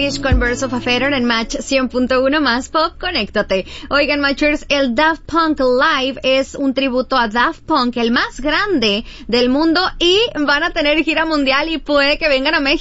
Eilish con Birds of a Feather en Match 100.1 más pop, conéctate. Oigan, Matchers, el Daft Punk Live es un tributo a Daft Punk, el más grande del mundo, y van a tener gira mundial y puede que vengan a México.